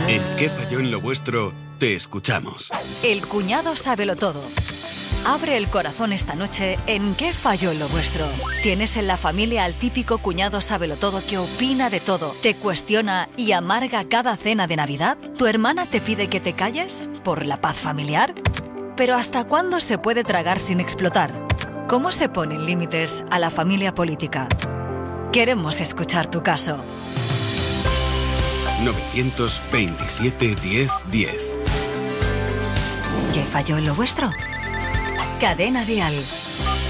En ¿Qué falló en lo vuestro? Te escuchamos. El cuñado sábelo todo. Abre el corazón esta noche en ¿Qué falló en lo vuestro? ¿Tienes en la familia al típico cuñado sábelotodo que opina de todo, te cuestiona y amarga cada cena de Navidad? ¿Tu hermana te pide que te calles por la paz familiar? Pero ¿hasta cuándo se puede tragar sin explotar? ¿Cómo se ponen límites a la familia política? Queremos escuchar tu caso. 927 10 10. ¿Qué falló en lo vuestro? Cadena Dial.